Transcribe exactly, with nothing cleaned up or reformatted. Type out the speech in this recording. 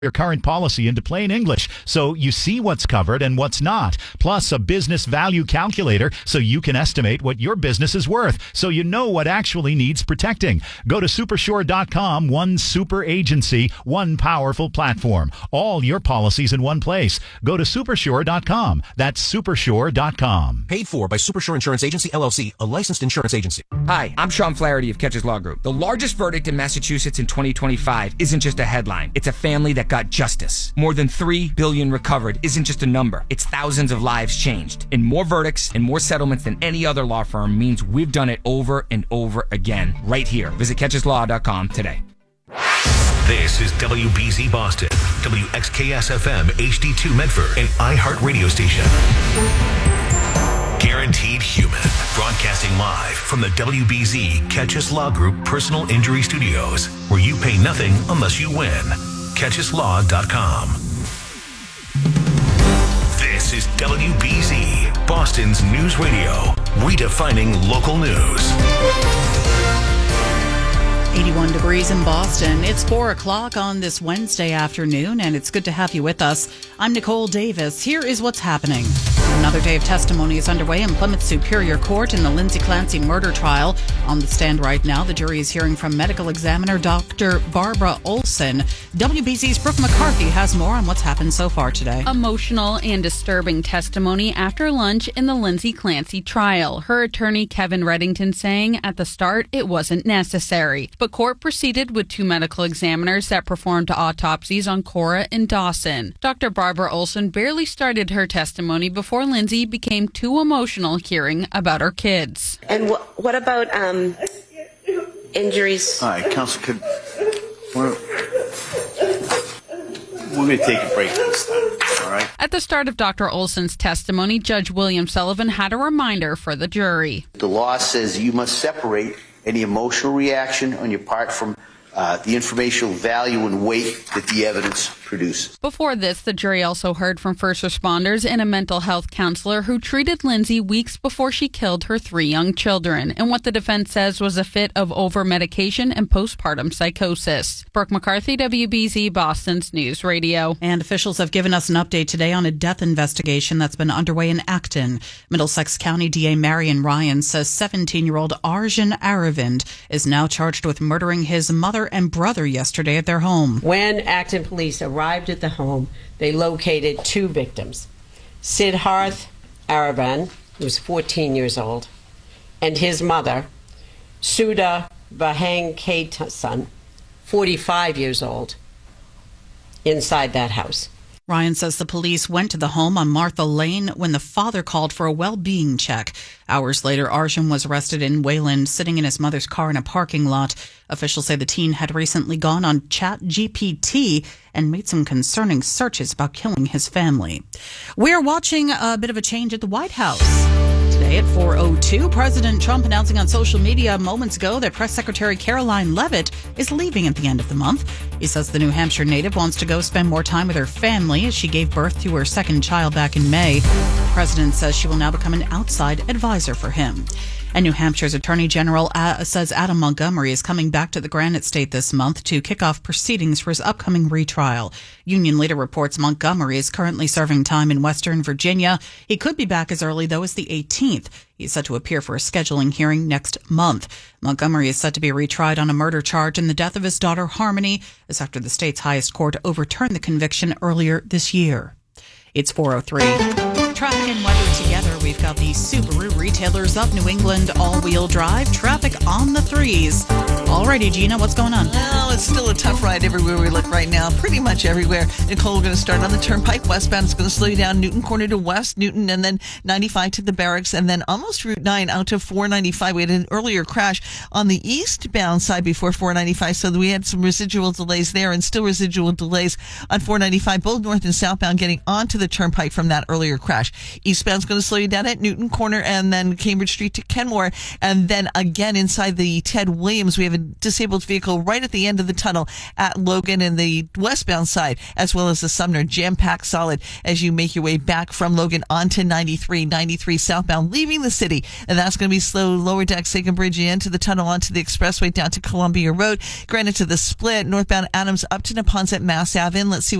your current policy into plain English so you see what's covered and what's not. Plus a business value calculator so you can estimate what your business is worth so you know what actually needs protecting. Go to supersure dot com, one super agency, one powerful platform. All your policies in one place. Go to supersure dot com. That's supersure dot com. Paid for by Supersure Insurance Agency, L L C, a licensed insurance agency. Hi, I'm Sean Flaherty of Catches Law Group. The largest verdict in Massachusetts in twenty twenty-five isn't just a headline. It's a family that got justice. More than three billion dollars recovered isn't just a number. It's thousands of lives changed. And more verdicts and more settlements than any other law firm means we've done it over and over again right here. Visit catches law dot com today. This is W B Z Boston, W X K S F M H D two Medford, an iHeart radio station. Guaranteed Human, broadcasting live from the W B Z Catches Law Group Personal Injury Studios, where you pay nothing unless you win. catches law dot com. This is W B Z, Boston's news radio, redefining local news. eighty-one degrees in Boston. It's four o'clock on this Wednesday afternoon, and it's good to have you with us. I'm Nicole Davis. Here is what's happening. Another day of testimony is underway in Plymouth Superior Court in the Lindsay Clancy murder trial. On the stand right now, the jury is hearing from medical examiner Doctor Barbara Olson. W B Z's Brooke McCarthy has more on what's happened so far today. Emotional and disturbing testimony after lunch in the Lindsay Clancy trial. Her attorney, Kevin Reddington, saying at the start it wasn't necessary. But court proceeded with two medical examiners that performed autopsies on Cora and Dawson. Doctor Barbara Olson barely started her testimony before Lindsay became too emotional hearing about her kids. And wh- what about um, injuries? All right, Counsel, could we're, we're going to take a break this time, all right? At the start of Doctor Olson's testimony, Judge William Sullivan had a reminder for the jury. The law says you must separate any emotional reaction on your part from uh, the informational value and weight that the evidence produces. Before this, the jury also heard from first responders and a mental health counselor who treated Lindsay weeks before she killed her three young children, and what the defense says was a fit of over-medication and postpartum psychosis. Brooke McCarthy, W B Z, Boston's News Radio. And officials have given us an update today on a death investigation that's been underway in Acton. Middlesex County D A Marion Ryan says seventeen-year-old Arjun Aravind is now charged with murdering his mother and brother yesterday at their home. When Acton police arrived at the home, they located two victims, Siddharth Aravind, who was fourteen years old, and his mother, Sudha Vahankatesan, forty-five years old, inside that house. Ryan says the police went to the home on Martha Lane when the father called for a well-being check. Hours later, Arjun was arrested in Wayland, sitting in his mother's car in a parking lot. Officials say the teen had recently gone on Chat G P T and made some concerning searches about killing his family. We're watching a bit of a change at the White House. Today at four oh two, President Trump announcing on social media moments ago that Press Secretary Caroline Leavitt is leaving at the end of the month. He says the New Hampshire native wants to go spend more time with her family as she gave birth to her second child back in May. The president says she will now become an outside advisor for him. And New Hampshire's Attorney General uh, says Adam Montgomery is coming back to the Granite State this month to kick off proceedings for his upcoming retrial. Union leader reports Montgomery is currently serving time in Western Virginia. He could be back as early, though, as the eighteenth. He's set to appear for a scheduling hearing next month. Montgomery is set to be retried on a murder charge in the death of his daughter Harmony, as after the state's highest court overturned the conviction earlier this year. It's four oh three. Traffic and weather together. We've got the Subaru retailers of New England all-wheel drive. Traffic on the threes. Alrighty, Gina, what's going on? Well, it's still a tough ride everywhere we look right now. Pretty much everywhere. Nicole, we're going to start on the Turnpike westbound. It's going to slow you down Newton Corner to West Newton, and then ninety-five to the Barracks, and then almost Route nine out to four ninety-five. We had an earlier crash on the eastbound side before four ninety-five, so we had some residual delays there, and still residual delays on four ninety-five, both north and southbound getting onto the Turnpike from that earlier crash. Bridge. Eastbound's going to slow you down at Newton Corner and then Cambridge Street to Kenmore. And then again inside the Ted Williams, we have a disabled vehicle right at the end of the tunnel at Logan and the westbound side, as well as the Sumner, jam-packed solid as you make your way back from Logan onto ninety-three, ninety-three southbound, leaving the city. And that's going to be slow lower deck, Second Bridge into the tunnel onto the expressway down to Columbia Road, granted to the split, northbound Adams up to Neponset, Mass Ave. Let's see